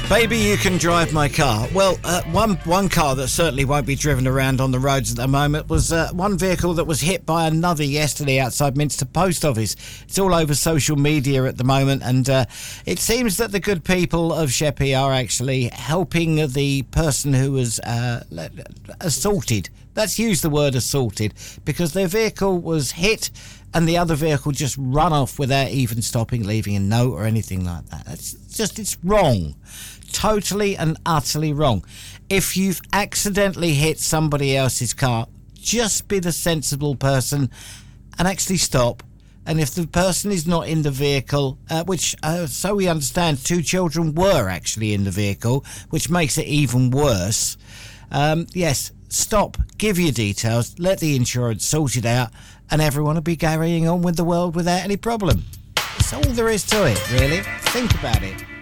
Baby, you can drive my car. Well, one car that certainly won't be driven around on the roads at the moment was one vehicle that was hit by another yesterday outside Minster Post Office. It's all over social media at the moment, and it seems that the good people of Sheppey are actually helping the person who was assaulted. Let's use the word assaulted, because their vehicle was hit and the other vehicle just run off without even stopping, leaving a note or anything like that. It's wrong. Totally and utterly wrong. If you've accidentally hit somebody else's car, just be the sensible person and actually stop. And if the person is not in the vehicle, which, so we understand, 2 children were actually in the vehicle, which makes it even worse. Yes, stop, give your details, let the insurance sort it out, and everyone will be carrying on with the world without any problem. That's all there is to it, really. Think about it.